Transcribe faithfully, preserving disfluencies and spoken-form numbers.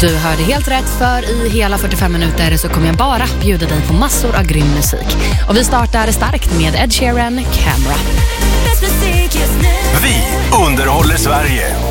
Du hörde helt rätt, för i hela fyrtiofem minuter så kommer jag bara bjuda dig på massor av grym musik. Och vi startar starkt med Ed Sheeran, Camera. Vi underhåller Sverige.